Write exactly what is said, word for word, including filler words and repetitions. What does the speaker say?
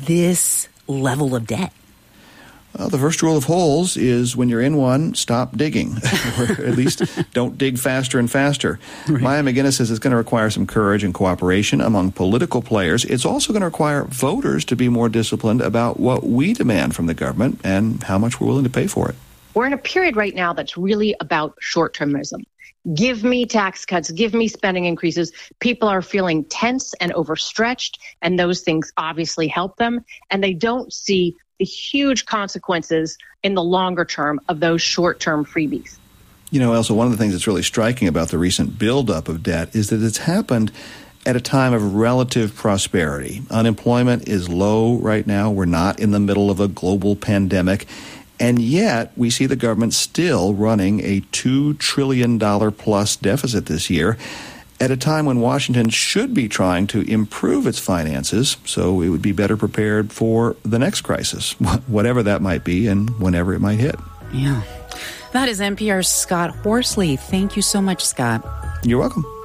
this level of debt? Well, the first rule of holes is when you're in one, stop digging, or at least don't dig faster and faster. Right. Maya McGinnis says it's going to require some courage and cooperation among political players. It's also going to require voters to be more disciplined about what we demand from the government and how much we're willing to pay for it. We're in a period right now that's really about short-termism. Give me tax cuts, give me spending increases. People are feeling tense and overstretched, and those things obviously help them, and they don't see the huge consequences in the longer term of those short-term freebies. You know, Elsa, one of the things that's really striking about the recent buildup of debt is that it's happened at a time of relative prosperity. Unemployment is low right now. We're not in the middle of a global pandemic. And yet, we see the government still running a two trillion dollars plus deficit this year at a time when Washington should be trying to improve its finances so it would be better prepared for the next crisis, whatever that might be and whenever it might hit. Yeah. That is N P R's Scott Horsley. Thank you so much, Scott. You're welcome.